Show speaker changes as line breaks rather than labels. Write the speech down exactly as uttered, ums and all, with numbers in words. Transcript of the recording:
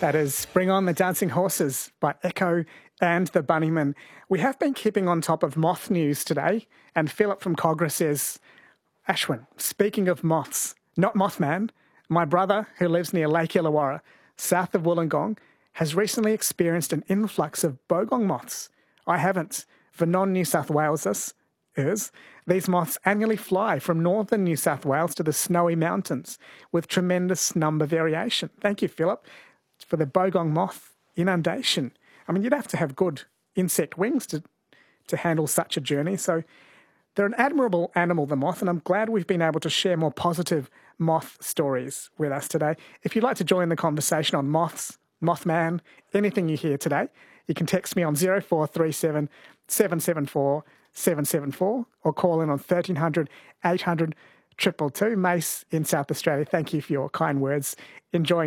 That is Bring On the Dancing Horses by Echo and the Bunnymen. We have been keeping on top of moth news today, and Philip from Cogra says, Ashwin, speaking of moths, not Mothman, my brother, who lives near Lake Illawarra, south of Wollongong, has recently experienced an influx of bogong moths. I haven't. For non-New South Walesers, these moths annually fly from northern New South Wales to the snowy mountains with tremendous number variation. Thank you, Philip, for the bogong moth inundation. I mean, you'd have to have good insect wings to, to handle such a journey. So they're an admirable animal, the moth, and I'm glad we've been able to share more positive moth stories with us today. If you'd like to join the conversation on moths, Mothman, anything you hear today, you can text me on zero four three seven, seven seven four, seven seven four or call in on thirteen hundred, eight hundred, two two two. Mace in South Australia, thank you for your kind words. Enjoying